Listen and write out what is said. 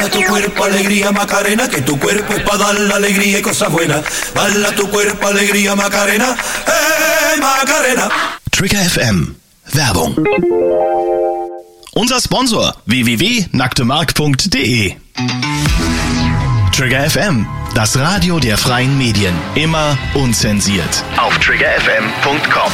Tu cuerpo alegría Macarena, que tu cuerpo es para dar la alegría y cosas buenas. Bala tu cuerpo alegría Macarena, Macarena. Trigger FM Werbung. Unser Sponsor www.nacktemark.de. Trigger FM, das Radio der freien Medien, immer unzensiert auf triggerfm.com.